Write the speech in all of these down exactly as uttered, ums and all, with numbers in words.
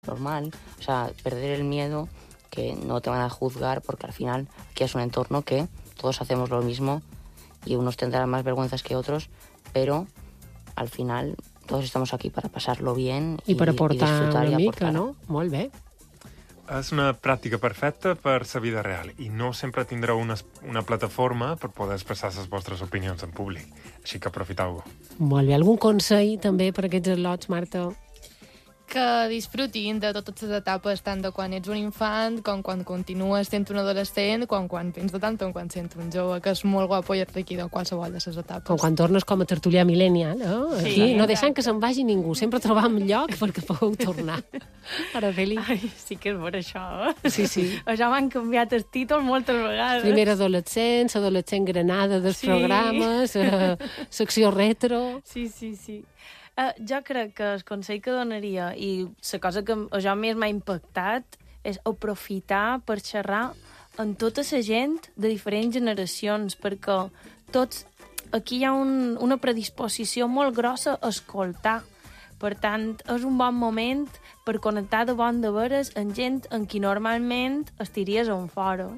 normal, o sea, perder el miedo, que no te van a juzgar, porque al final aquí es un entorno que todos hacemos lo mismo y unos tendrán más vergüenzas que otros, pero al final todos estamos aquí para pasar-lo bien I, i, per aportar i disfrutar una i mica, aportar. no? Molt bé. És una pràctica perfecta per la vida real i no sempre tindreu una, una plataforma per poder expressar les vostres opinions en públic. Així que aprofiteu-ho. Molt bé. Algun consell també per aquests al·lots, Marta? Que disfrutin de totes les etapes, tant de quan ets un infant, com quan continues sent un adolescent, com quan tens de tant com quan sents un jove, que és molt guapo i enriquidor qualsevol de les etapes. Com quan tornes com a tertulià millennial, no? Aquí Sí, no deixant que se'n vagi ningú, sempre trobam lloc perquè pugueu tornar. Araceli? Ai, sí que és per això, eh? Sí, sí. Ja m'han canviat el títol moltes vegades. Primer adolescents, adolescent granada dels Sí. programes, eh, secció retro... Sí, sí, sí. Uh, jo crec que el consell que donaria, i la cosa que a jo més m'ha impactat, és aprofitar per xerrar amb tota la gent de diferents generacions, perquè tots aquí hi ha un, una predisposició molt grossa a escoltar. Per tant, és un bon moment per connectar de bon de veres amb gent en qui normalment estiries a un fora.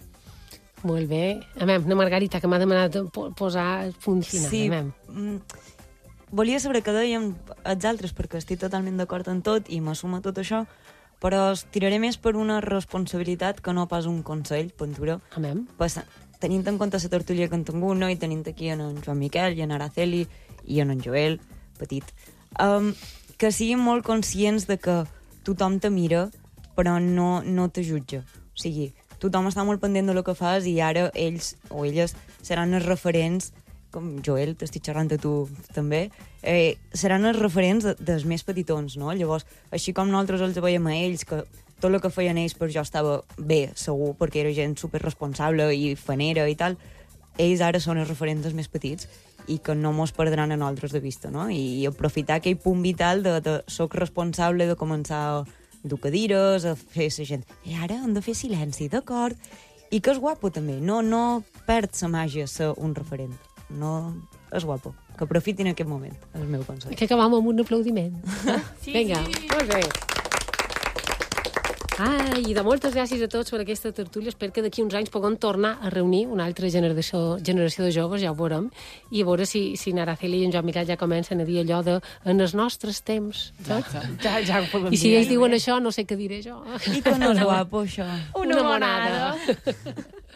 Molt bé. A veure, una Margarita, que m'ha demanat po- posar el punt final. Sí. A veure. Mm, volia saber què dèiem els altres, perquè estic totalment d'acord en tot i m'assuma tot això, però es tiraré més per una responsabilitat que no pas un consell, Ventura. A veure. Pues, tenint en compte la tertúlia que en tingut, no? I tenint aquí en, en Joan Miquel i en Araceli i en en Joel, petit, um, que siguin molt conscients de que tothom te mira, però no, no te jutja. O sigui, tothom està molt pendent de lo que fas i ara ells o elles seran els referents, com Joel, t'estic xerrant a tu també, eh, seran els referents de, dels més petitons, no? Llavors, així com nosaltres els veiem a ells, que tot el que feien ells per jo estava bé, segur, perquè era gent superresponsable i fanera i tal, ells ara són els referents dels més petits i que no mos perdran a nosaltres de vista, no? I, i aprofitar aquell punt vital de, de soc responsable de començar a dur cadires, a fer la gent, i ara hem de fer silenci, d'acord? I que és guapo també, no, no perd la màgia ser un referent. No, és guapo. Que aprofitin aquest moment, és el meu consell. Que acabam amb un aplaudiment. Sí, Vinga, sí. molt bé. Ai, i de moltes gràcies a tots per aquesta tertúlia. Espero que d'aquí uns anys puguem tornar a reunir una altra generació, generació de joves, ja ho veurem, i a veure si, si en Araceli i en Joan Miquel ja comencen a dir allò de en els nostres temps. Saps? Ja, ja ho podem I si dir, ells eh? diuen això, no sé què diré jo. I que no és guapo, això. Una monada.